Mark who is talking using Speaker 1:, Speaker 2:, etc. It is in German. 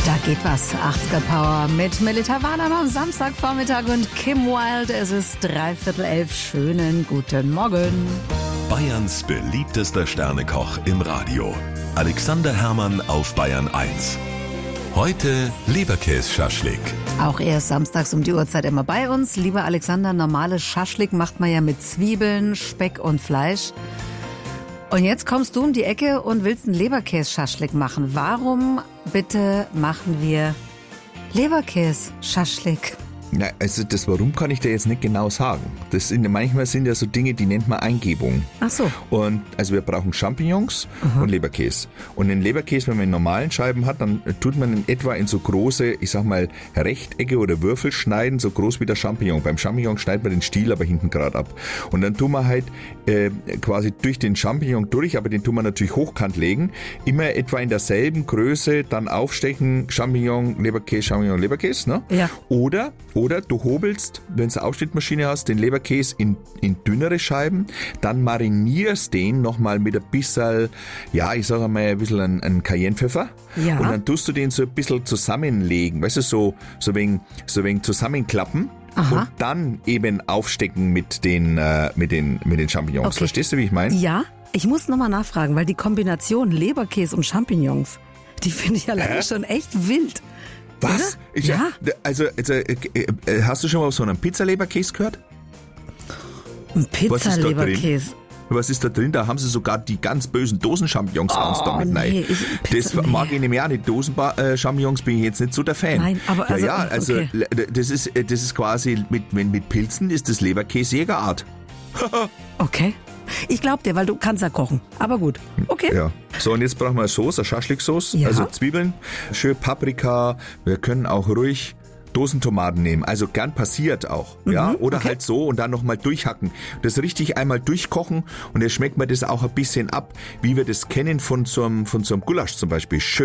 Speaker 1: Da geht was. 80er Power mit Melita Wahlheim am Samstagvormittag und Kim Wilde. Es ist 11:45. Schönen guten Morgen.
Speaker 2: Bayerns beliebtester Sternekoch im Radio. Alexander Herrmann auf Bayern 1. Heute Leberkässchaschlik.
Speaker 1: Auch er ist samstags um die Uhrzeit immer bei uns. Lieber Alexander, normales Schaschlik macht man ja mit Zwiebeln, Speck und Fleisch. Und jetzt kommst du um die Ecke und willst einen Leberkässchaschlik machen. Warum bitte machen wir Leberkässchaschlik?
Speaker 3: Ja, also das Warum kann ich dir jetzt nicht genau sagen. Manchmal sind ja so Dinge, die nennt man Eingebung.
Speaker 1: Ach so.
Speaker 3: Und also wir brauchen Champignons und Leberkäse. Und den Leberkäse, wenn man in normalen Scheiben hat, dann tut man in etwa in so große, ich sag mal, Rechtecke oder Würfel schneiden, so groß wie der Champignon. Beim Champignon schneidet man den Stiel aber hinten gerade ab. Und dann tun wir halt quasi durch den Champignon durch, aber den tun wir natürlich hochkant legen. Immer etwa in derselben Größe dann aufstechen, Champignon, Leberkäse, ne?
Speaker 1: Ja.
Speaker 3: Oder du hobelst, wenn du eine Aufschnittmaschine hast, den Leberkäse in dünnere Scheiben, dann marinierst den nochmal mit ein bisschen, ja, ich sag mal, ein bisschen ein Cayennepfeffer.
Speaker 1: Ja.
Speaker 3: Und dann tust du den so ein bisschen zusammenlegen, weißt du, so wegen zusammenklappen.
Speaker 1: Aha.
Speaker 3: Und dann eben aufstecken mit den Champignons.
Speaker 1: Okay.
Speaker 3: Verstehst du, wie ich meine?
Speaker 1: Ja, ich muss nochmal nachfragen, weil die Kombination Leberkäse und Champignons, die finde ich alleine schon echt wild.
Speaker 3: Was?
Speaker 1: Ja.
Speaker 3: Also, hast du schon mal so einen Pizzaleberkäse gehört?
Speaker 1: Ein Pizzaleberkäse.
Speaker 3: Was ist da drin? Da haben sie sogar die ganz bösen Dosen-Champignons da mit rein. Das mag ich nämlich auch nicht. Dosen-Champignons bin ich jetzt nicht so der Fan.
Speaker 1: Nein, aber also,
Speaker 3: okay. Das ist quasi, mit Pilzen ist das Leberkäse-Jägerart.
Speaker 1: Okay. Ich glaub dir, weil du kannst ja kochen. Aber gut. Okay.
Speaker 3: Ja. So, und jetzt brauchen wir eine Sauce, eine Schaschlik-Sauce.
Speaker 1: Ja.
Speaker 3: Also Zwiebeln, schön Paprika. Wir können auch ruhig Dosentomaten nehmen, also gern passiert auch, ja, oder
Speaker 1: okay.
Speaker 3: halt so und dann nochmal durchhacken. Das richtig einmal durchkochen und dann schmeckt man das auch ein bisschen ab, wie wir das kennen von so einem Gulasch zum Beispiel. Schön